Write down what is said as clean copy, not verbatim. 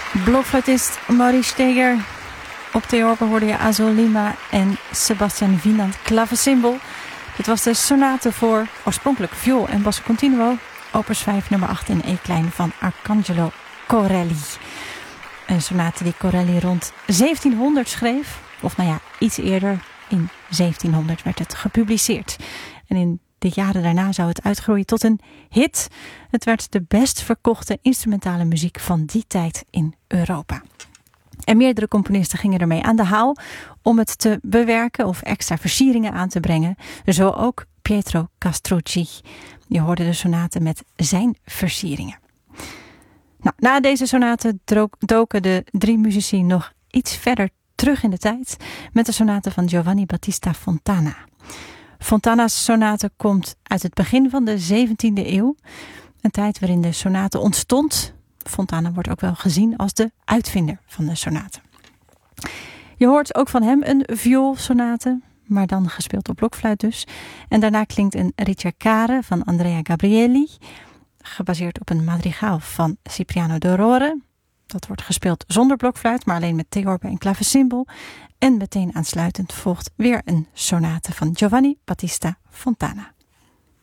Blokfluitist Maurice Steger. Op theorbe hoorde je Azul Lima en Sebastian Wienand klavecimbal. Dit was de sonate voor oorspronkelijk viool en basso continuo. Opus 5 nummer 8 in E-klein van Arcangelo Corelli. Een sonate die Corelli rond 1700 schreef. Of nou ja, iets eerder. In 1700 werd het gepubliceerd. En in de jaren daarna zou het uitgroeien tot een hit. Het werd de best verkochte instrumentale muziek van die tijd in Europa. En meerdere componisten gingen ermee aan de haal om het te bewerken of extra versieringen aan te brengen. Zo ook Pietro Castrucci. Je hoorde de sonate met zijn versieringen. Nou, na deze sonate doken de drie muzici nog iets verder terug in de tijd met de sonate van Giovanni Battista Fontana. Fontana's sonate komt uit het begin van de 17e eeuw. Een tijd waarin de sonate ontstond. Fontana wordt ook wel gezien als de uitvinder van de sonate. Je hoort ook van hem een vioolsonate, maar dan gespeeld op blokfluit dus. En daarna klinkt een ricercare van Andrea Gabrieli, gebaseerd op een madrigaal van Cipriano d'Aurore. Dat wordt gespeeld zonder blokfluit, maar alleen met theorbe en klavecimbal. En meteen aansluitend volgt weer een sonate van Giovanni Battista Fontana.